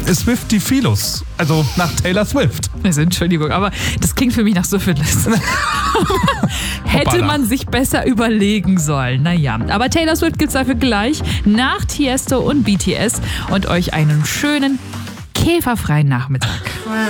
Swifty-Philus. Also nach Taylor Swift. Also, Entschuldigung, aber das klingt für mich nach Syphilis. Hätte man sich besser überlegen sollen. Naja, aber Taylor Swift gibt's dafür gleich nach Tiesto und BTS und euch einen schönen käferfreien Nachmittag.